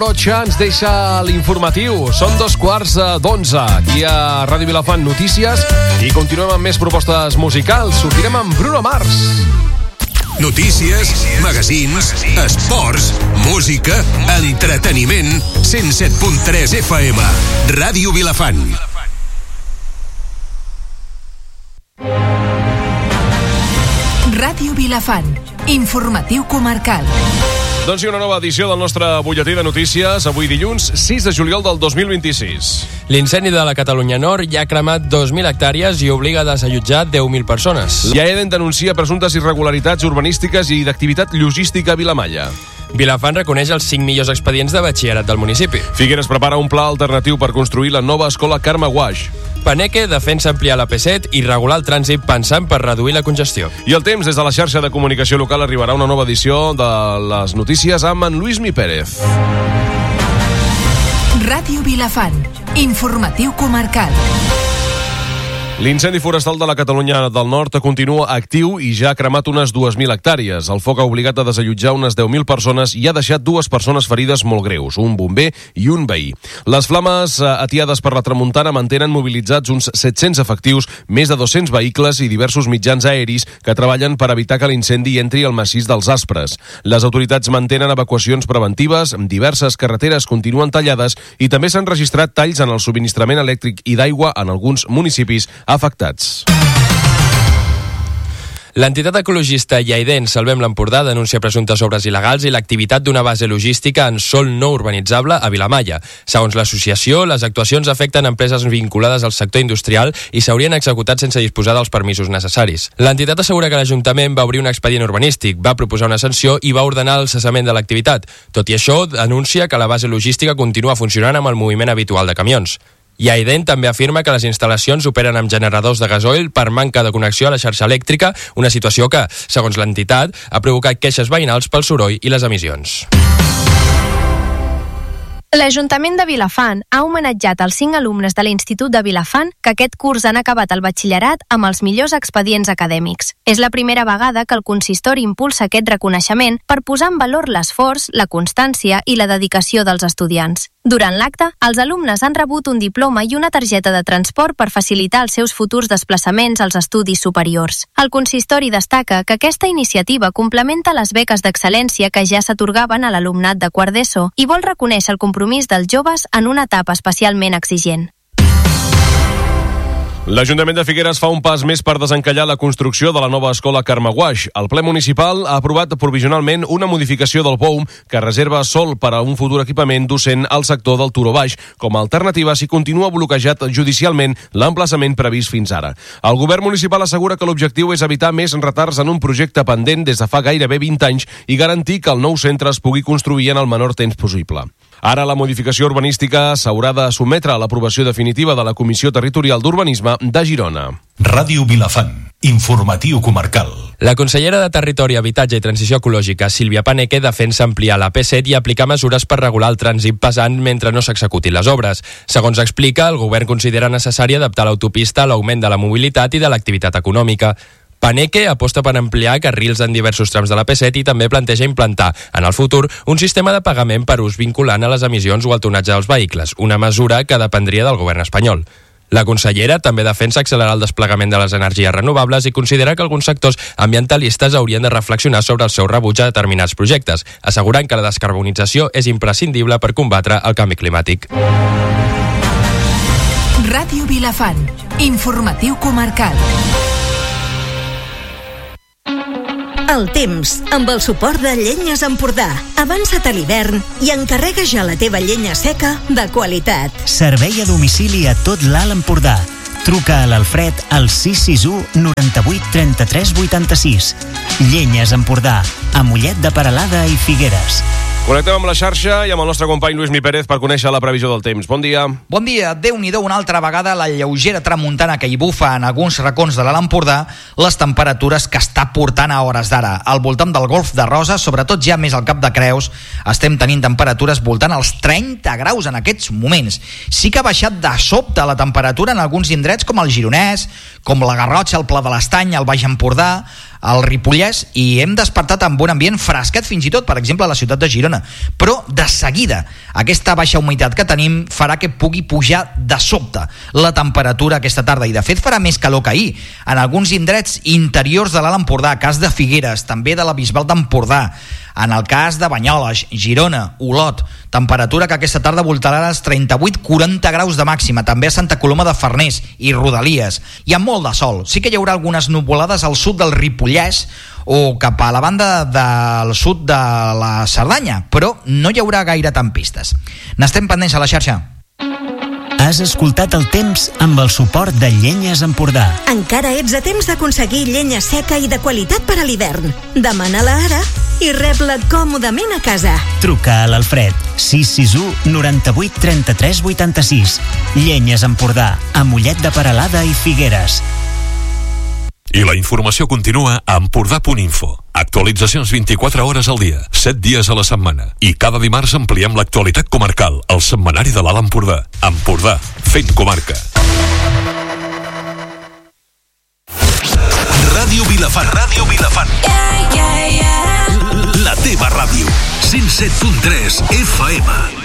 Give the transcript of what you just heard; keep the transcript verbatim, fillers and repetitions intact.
Rocha ens deixa l'informatiu. Són dos quarts d'onze. Aquí a Ràdio Vilafant Notícies i continuem amb més propostes musicals. Sortirem amb Bruno Mars. Notícies, magazins, esports, música, entreteniment. cent set punt tres F M. Ràdio Vilafant. Ràdio Vilafant. Informatiu comarcal. Doncs sí, una nova edició del nostre butlletí de notícies, avui dilluns, sis de juliol del dos mil vint-i-sis. L'incendi de la Catalunya Nord ja ha cremat dos mil hectàrees i obliga a desallotjar deu mil persones. Iaeden denuncia presumptes irregularitats urbanístiques i d'activitat logística a Vilamalla. Vilafant reconeix els cinc millors expedients de batxillerat del municipi. Figueres prepara un pla alternatiu per construir la nova escola Carme Guaix. Paneque defensa ampliar la P set i regular el trànsit pensant per reduir la congestió. I el temps, des de la xarxa de comunicació local arribarà una nova edició de les notícies amb en Luismi Pérez. Ràdio Vilafant. Informatiu comarcal. L'incendi forestal de la Catalunya del Nord continua actiu i ja ha cremat unes dues mil hectàrees. El foc ha obligat a desallotjar unes deu mil persones i ha deixat dues persones ferides molt greus, un bomber i un veí. Les flames atiades per la tramuntana mantenen mobilitzats uns set-cents efectius, més de dos-cents vehicles i diversos mitjans aeris que treballen per evitar que l'incendi entri al massís dels Aspres. Les autoritats mantenen evacuacions preventives, diverses carreteres continuen tallades i també s'han registrat talls en el subministrament elèctric i d'aigua en alguns municipis afectats. L'entitat ecologista Iaiden Salvem l'Empordà denuncia presumptes obres il·legals i l'activitat d'una base logística en sòl no urbanitzable a Vilamalla. Segons l'associació, les actuacions afecten empreses vinculades al sector industrial i s'haurien executat sense disposar dels permisos necessaris. L'entitat assegura que l'Ajuntament va obrir un expedient urbanístic, va proposar una sanció i va ordenar el cessament de l'activitat. Tot i això, denuncia que la base logística continua funcionant amb el moviment habitual de camions. Iaiden també afirma que les instal·lacions operen amb generadors de gasoil per manca de connexió a la xarxa elèctrica, una situació que, segons l'entitat, ha provocat queixes veïnals pel soroll i les emissions. L'Ajuntament de Vilafant ha homenatjat els cinc alumnes de l'Institut de Vilafant que aquest curs han acabat el batxillerat amb els millors expedients acadèmics. És la primera vegada que el consistori impulsa aquest reconeixement per posar en valor l'esforç, la constància i la dedicació dels estudiants. Durant l'acte, els alumnes han rebut un diploma i una targeta de transport per facilitar els seus futurs desplaçaments als estudis superiors. El consistori destaca que aquesta iniciativa complementa les beques d'excel·lència que ja s'atorgaven a l'alumnat de quart d'ESO i vol reconèixer el compromís dels joves en una etapa especialment exigent. L'Ajuntament de Figueres fa un pas més per desencallar la construcció de la nova escola Carme Guaix. El ple municipal ha aprovat provisionalment una modificació del P O U M que reserva sòl per a un futur equipament docent al sector del Turó Baix, com a alternativa si continua bloquejat judicialment l'emplaçament previst fins ara. El govern municipal assegura que l'objectiu és evitar més retards en un projecte pendent des de fa gairebé vint anys i garantir que el nou centre es pugui construir en el menor temps possible. Ara la modificació urbanística s'haurà de sotmetre a l'aprovació definitiva de la Comissió Territorial d'Urbanisme de Girona. Ràdio Vilafant. Informatiu comarcal. La consellera de Territori, Habitatge i Transició Ecològica, Sílvia Paneque, defensa ampliar la P set i aplicar mesures per regular el trànsit pesant mentre no s'executin les obres. Segons explica, el govern considera necessari adaptar l'autopista a l'augment de la mobilitat i de l'activitat econòmica. Paneque aposta per ampliar carrils en diversos trams de la P set i també planteja implantar, en el futur, un sistema de pagament per ús vinculant a les emissions o al tonatge dels vehicles, una mesura que dependria del govern espanyol. La consellera també defensa accelerar el desplegament de les energies renovables i considera que alguns sectors ambientalistes haurien de reflexionar sobre el seu rebuig a determinats projectes, assegurant que la descarbonització és imprescindible per combatre el canvi climàtic. Ràdio Vilafant. Informatiu comarcal. El temps, amb el suport de Llenyes Empordà. Avança't a l'hivern i encarrega ja la teva llenya seca de qualitat. Servei a domicili a tot l'Alt Empordà. Truca a l'Alfred al sis sis u noranta-vuit trenta-tres vuitanta-sis. Llenyes Empordà, a Mollet de Peralada i Figueres. Connectem amb la xarxa i amb el nostre company Luismi Pérez per conèixer la previsió del temps. Bon dia. Bon dia. Déu-n'hi-do una altra vegada la lleugera tramuntana que hi bufa en alguns racons de l'Alt Empordà, les temperatures que està portant a hores d'ara. Al voltant del Golf de Roses, sobretot ja més al Cap de Creus, estem tenint temperatures voltant als trenta graus en aquests moments. Sí que ha baixat de sobte la temperatura en alguns indrets com el Gironès, com la Garrotxa, el Pla de l'Estany, el Baix Empordà. al Ripollès i hem despertat amb un ambient fresquet fins i tot, per exemple, a la ciutat de Girona. Però de seguida aquesta baixa humitat que tenim farà que pugui pujar de sobte la temperatura aquesta tarda i de fet farà més calor que ahir. En alguns indrets interiors de l'Alt Empordà, cas de Figueres, també de la Bisbal d'Empordà, en el cas de Banyoles, Girona, Olot, temperatura que aquesta tarda voltarà als trenta-vuit a quaranta graus de màxima, també a Santa Coloma de Farners i Rodalies. Hi ha molt de sol, sí que hi haurà algunes nuvolades al sud del Ripollès o cap a la banda del sud de la Cerdanya, però no hi haurà gaire tempistes. N'estem pendents a la xarxa. Has escoltat el temps amb el suport de Llenyes Empordà. Encara ets a temps d'aconseguir llenya seca i de qualitat per a l'hivern. Demana-la ara i rep-la còmodament a casa. Truca a l'Alfred, sis sis u, noranta-vuit, trenta-tres, vuitanta-sis. Llenyes Empordà, a Mollet de Peralada i Figueres. I la informació continua a empordà punt info. Actualitzacions vint-i-quatre hores al dia, set dies a la setmana. I cada dimarts ampliem l'actualitat comarcal, al setmanari de l'Alt Empordà. Empordà, fent comarca. Ràdio Vilafant. Ràdio Vilafant. Yeah, yeah, yeah. La teva ràdio. cent set punt tres F M.